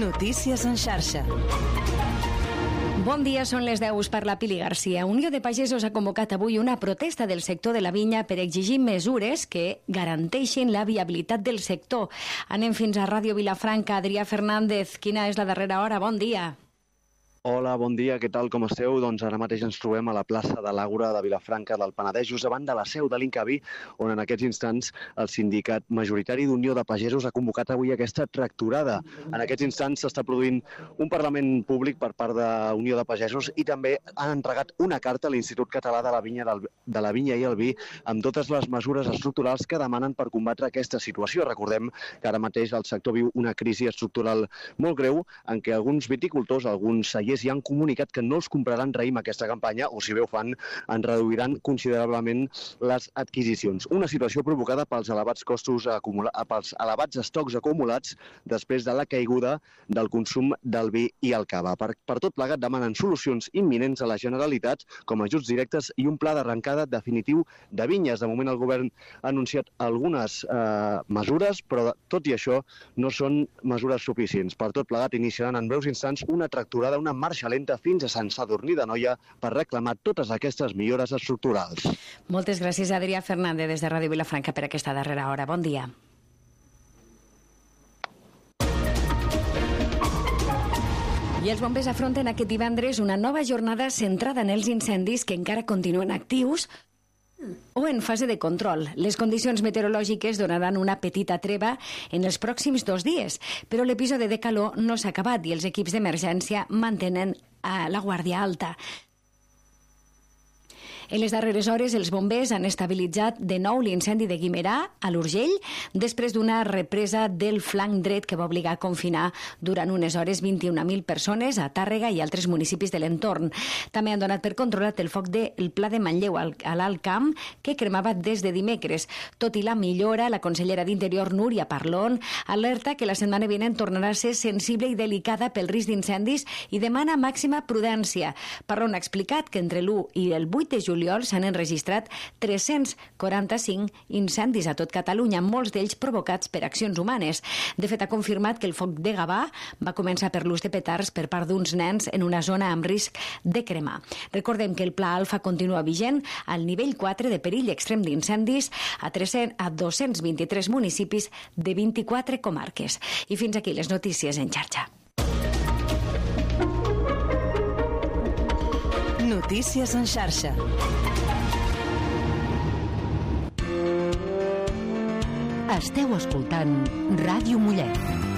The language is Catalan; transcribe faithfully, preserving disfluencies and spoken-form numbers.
Notícies en xarxa. Bon dia, són les deu, per la Pili Garcia. Unió de Pagesos ha convocat avui una protesta del sector de la vinya per exigir mesures que garanteixin la viabilitat del sector. Anem fins a Ràdio Vilafranca. Adrià Fernández, quina és la darrera hora? Bon dia. Hola, bon dia, què tal, com esteu? Doncs ara mateix ens trobem a la plaça de l'Àgora de Vilafranca del Penedès, just davant de la seu de l'Incavi, on en aquests instants el sindicat majoritari d'Unió de Pagesos ha convocat avui aquesta tractorada. En aquests instants s'està produint un Parlament públic per part d'Unió de Pagesos i també han entregat una carta a l'Institut Català de la Vinya, de la Vinya i el Vi amb totes les mesures estructurals que demanen per combatre aquesta situació. Recordem que ara mateix el sector viu una crisi estructural molt greu en què alguns viticultors, alguns cellers ja han comunicat que no els compraran raïm aquesta campanya o, si bé ho fan, en reduiran considerablement les adquisicions. Una situació provocada pels elevats costos acumulats, pels elevats estocs acumulats després de la caiguda del consum del vi i el cava. Per, per tot plegat demanen solucions imminents a la Generalitat, com ajuts directes i un pla d'arrencada definitiu de vinyes. De moment el govern ha anunciat algunes eh, mesures, però tot i això no són mesures suficients. Per tot plegat iniciaran en breus instants una tractorada, una marxa lenta fins a Sant Sadurní d'Anoia per reclamar totes aquestes millores estructurals. Moltes gràcies, Adrià Fernández, des de Ràdio Vilafranca, per aquesta darrera hora. Bon dia. I els bombers afronten aquest divendres una nova jornada centrada en els incendis que encara continuen actius o en fase de control. Les condicions meteorològiques donaran una petita treva en els pròxims dos dies, però l'episodi de calor no s'ha acabat i els equips d'emergència mantenen la guàrdia alta. En les darreres hores, els bombers han estabilitzat de nou l'incendi de Guimerà, a l'Urgell, després d'una represa del flanc dret que va obligar a confinar durant unes hores vint-i-un mil persones a Tàrrega i altres municipis de l'entorn. També han donat per controlat el foc del Pla de Manlleu a l'Alt Camp, que cremava des de dimecres. Tot i la millora, la consellera d'Interior, Núria Parlon, alerta que la setmana vinent tornarà a ser sensible i delicada pel risc d'incendis i demana màxima prudència. Parlon ha explicat que entre l'u i el vuit de juliol s'han enregistrat tres-cents quaranta-cinc incendis a tot Catalunya, molts d'ells provocats per accions humanes. De fet, ha confirmat que el foc de Gavà va començar per l'ús de petards per part d'uns nens en una zona amb risc de cremar. Recordem que el Pla Alfa continua vigent al nivell quatre de perill extrem d'incendis a, a dos-cents vint-i-tres municipis de vint-i-quatre comarques. I fins aquí les notícies en xarxa. Notícies en xarxa. Esteu escoltant Ràdio Mollet.